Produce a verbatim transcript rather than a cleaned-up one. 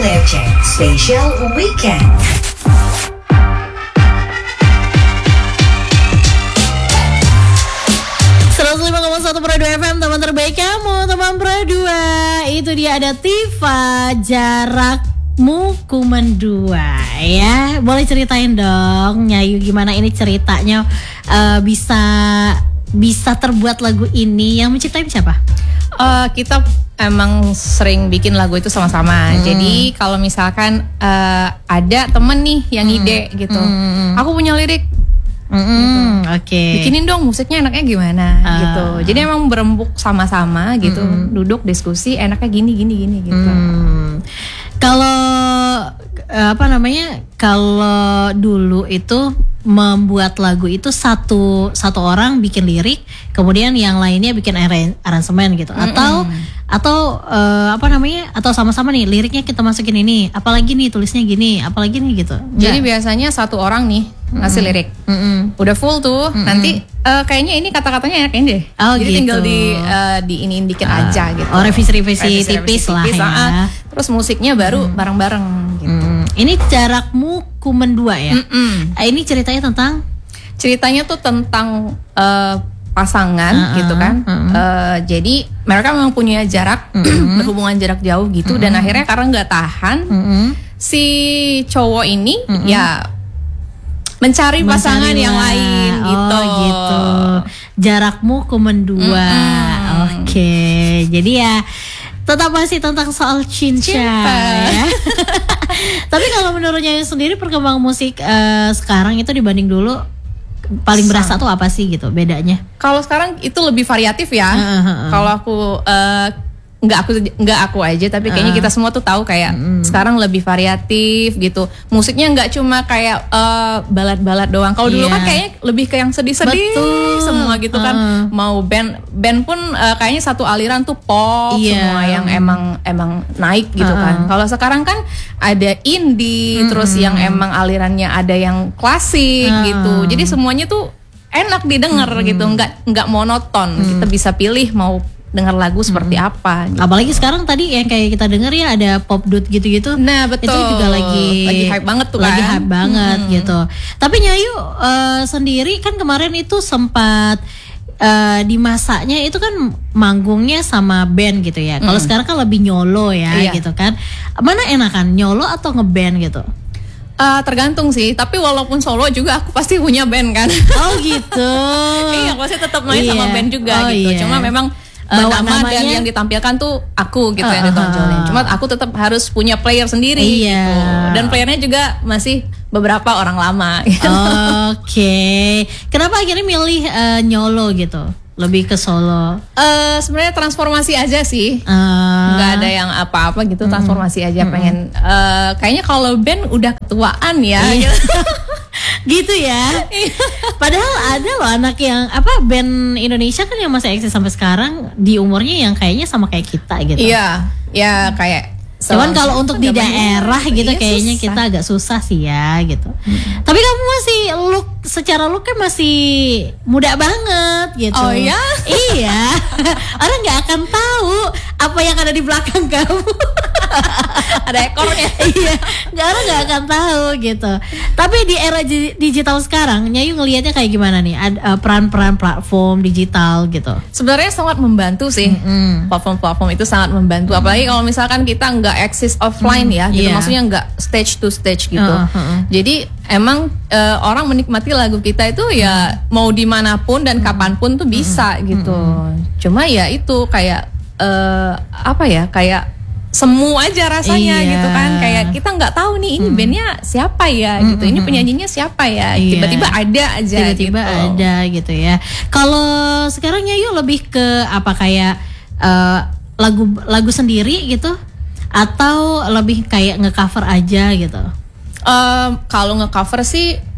Lecek Special Weekend. seratus lima koma satu Pro dua F M, teman terbaik kamu, teman Pro dua. Itu dia, ada Tifa, Jarakmu Ku Mendua. Ya, boleh ceritain dong, Nyayu, gimana ini ceritanya uh, bisa bisa terbuat lagu ini? Yang menciptain siapa? Uh, kita emang sering bikin lagu itu sama-sama. Hmm. Jadi kalau misalkan uh, ada temen nih yang hmm. ide gitu, hmm. aku punya lirik. Mm-hmm, gitu. Oke. Okay. Bikinin dong musiknya enaknya gimana uh. gitu. Jadi emang berembuk sama-sama gitu, mm-hmm. duduk diskusi enaknya gini gini gini gitu. Mm. Kalau apa namanya? Kalau dulu itu membuat lagu itu satu satu orang bikin lirik, kemudian yang lainnya bikin aransemen gitu. Mm-hmm. Atau atau uh, apa namanya? Atau sama-sama nih liriknya kita masukin ini, apalagi nih tulisnya gini, apalagi nih gitu. Jadi ya. Biasanya satu orang nih ngasih mm-hmm. lirik, mm-hmm. udah full tuh, mm-hmm. nanti uh, kayaknya ini kata-katanya enak ini deh. Oh, jadi gitu. tinggal di uh, diiniin dikit uh, aja gitu. Oh, revisi-revisi tipis lah ya. Uh, terus musiknya baru mm. bareng-bareng gitu. Mm. Ini Jarakmu Ku Mendua ya. Uh, ini ceritanya tentang? Ceritanya tuh tentang uh, pasangan uh-uh, gitu kan. Uh-uh. Uh, jadi mereka memang punya jarak, uh-uh. berhubungan jarak jauh gitu, uh-uh. dan akhirnya karena nggak tahan, uh-uh. si cowok ini uh-uh. ya mencari pasangan mencari yang lain oh, gitu. gitu. Jarakmu Ku Mendua. Mm-hmm. Oke. Okay. Jadi ya tetap masih tentang soal cinta. cinta. Ya. Tapi kalau menurutnya sendiri perkembangan musik uh, sekarang itu dibanding dulu paling berasa tuh apa sih gitu bedanya? Kalau sekarang itu lebih variatif ya. Uh, uh, uh. Kalau aku uh, nggak aku nggak aku aja, tapi kayaknya uh. kita semua tuh tahu kayak mm. sekarang lebih variatif gitu. Musiknya nggak cuma kayak uh, balad-balad doang. Kalau yeah. dulu kan kayaknya lebih ke yang sedih-sedih Betul. semua gitu uh. kan. Mau band band pun uh, kayaknya satu aliran tuh pop yeah. semua yang emang emang naik gitu uh. kan. Kalau sekarang kan ada indie, mm. terus yang emang alirannya ada yang klasik uh. gitu. Jadi semuanya tuh enak didengar mm. gitu, nggak nggak monoton. Mm. Kita bisa pilih mau dengar lagu seperti hmm. apa gitu. Apalagi sekarang tadi yang kayak kita dengar ya ada pop dut gitu-gitu. Nah betul. Itu juga lagi lagi hype banget tuh lagi kan. hype banget hmm. gitu. Tapi Nyayu uh, sendiri kan kemarin itu sempat uh, di masanya itu kan manggungnya sama band gitu ya. Kalau hmm. sekarang kan lebih nyolo ya iya. gitu kan. Mana enakan nyolo atau ngeband gitu? Uh, tergantung sih, tapi walaupun solo juga aku pasti punya band kan. Oh gitu. Iya, pasti tetap main iya. sama band juga oh, gitu. Iya. Cuma memang bawa nama dan yang ditampilkan tuh aku gitu uh, yang ditonjolin. Cuma aku tetap harus punya player sendiri iya. gitu. Dan playernya juga masih beberapa orang lama. Gitu. Oke. Okay. Kenapa akhirnya milih uh, nyolo gitu? Lebih ke solo? Uh, Sebenarnya transformasi aja sih. Uh, Gak ada yang apa-apa gitu. Transformasi aja. Mm, pengen. Uh, kayaknya kalau band udah ketuaan ya. Iya. Gitu ya. Padahal ada loh anak yang apa band Indonesia kan yang masih eksis sampai sekarang di umurnya yang kayaknya sama kayak kita gitu. Iya, ya kayak. Cuman kalau untuk di daerah gitu iya, kayaknya susah. Kita agak susah sih ya gitu. Hmm. Tapi kamu masih look secara looknya masih muda banget gitu. Oh ya? Iya. Orang nggak akan tahu apa yang ada di belakang kamu. Ada ekornya. Iya. Orang nggak akan tahu gitu. Tapi di era digital sekarang, Nyayu ngelihatnya kayak gimana nih? Ada uh, peran-peran platform digital gitu. Sebenarnya sangat membantu sih. Mm-hmm. Platform-platform itu sangat membantu. Mm-hmm. Apalagi kalau misalkan kita nggak eksis offline mm-hmm. ya, gitu. Yeah. Maksudnya nggak stage to stage gitu. Uh-huh. Jadi emang uh, orang menikmati lagu kita itu ya mm-hmm. mau dimanapun dan mm-hmm. kapanpun tuh bisa mm-hmm. gitu. Mm-hmm. Cuma ya itu kayak uh, apa ya? Kayak semu aja rasanya iya. gitu kan, kayak kita nggak tahu nih ini hmm. bandnya siapa ya hmm. gitu, ini penyanyinya siapa ya, iya. tiba-tiba ada aja, tiba-tiba gitu. ada gitu ya. Kalau sekarang Nyayu lebih ke apa kayak uh, lagu lagu sendiri gitu, atau lebih kayak ngecover aja gitu? Um, kalau ngecover sih